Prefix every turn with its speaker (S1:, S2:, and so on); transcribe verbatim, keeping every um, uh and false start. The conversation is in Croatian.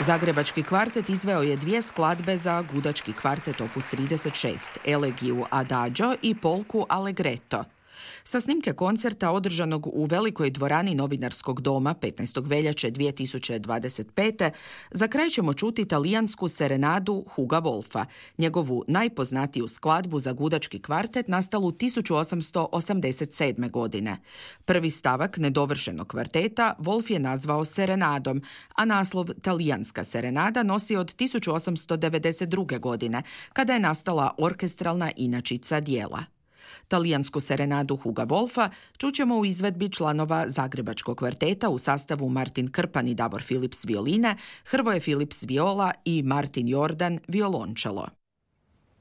S1: Zagrebački kvartet izveo je dvije skladbe za gudački kvartet opus trideset šest, elegiju Adagio i polku Allegretto. Sa snimke koncerta održanog u velikoj dvorani Novinarskog doma petnaestog veljače dvije tisuće dvadeset pete. za kraj ćemo čuti talijansku serenadu Huga Wolfa, njegovu najpoznatiju skladbu za gudački kvartet nastalu tisuću osamsto osamdeset sedme. godine. Prvi stavak nedovršenog kvarteta Wolf je nazvao serenadom, a naslov talijanska serenada nosi od tisuću osamsto devedeset druge. godine, kada je nastala orkestralna inačica dijela. Talijansku serenadu Huga Wolfa čućemo u izvedbi članova Zagrebačkog kvarteta u sastavu Martin Krpan i Davor Philips violine, Hrvoje Philips viola i Martin Jordan violončelo.